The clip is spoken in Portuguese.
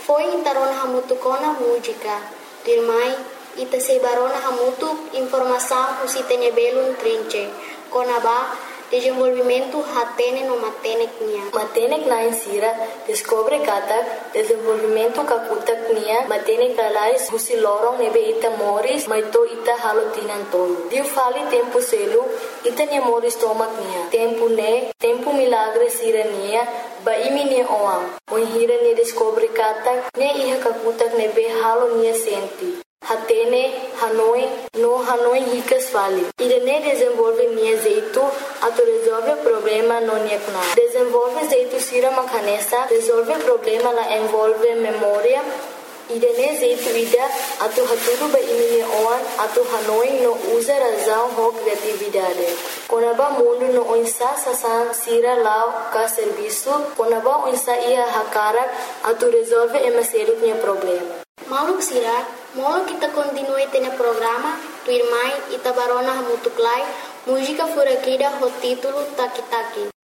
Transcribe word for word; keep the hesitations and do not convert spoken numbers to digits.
Foi intarona hamutu kona música. Dirmai, ita se barona hamutu informação usitene belun trinche. Kona ba, desenvolvimento hatene no matenek nia. Matenek na insira, descobre kata, desenvolvimento kakutak nia, matenek alais husi lorong nebe ita moris, maito ita halotinan tolo. Diu fali tempo selu, ita nia moris tomak nia. Tempo ne, tempo milagre sira nia, ba imi nia oam. Oin hira nia descobre kata, ne iha kakutak nebe halo nia senti. Hatene, Hanoi, no Hanoi ricas fali. Irene desenvolve nia jeito, atu resolve problema no nia kuna. Desenvolve jeito sira makanesa, resolve problema la envolve memória. Irene jeito ida, atu haturu ba imine oan, atu Hanoi no usa razão ho criatividade. Konaba mundo no onsa sasan sira lao ka serviço, konaba onsa ia hakara, atu resolve emaseru nia problema. Maluk sira, molo kita continue tene programa, tu irmai ita barona hamutuklai, música furakida ho título Taki Taki.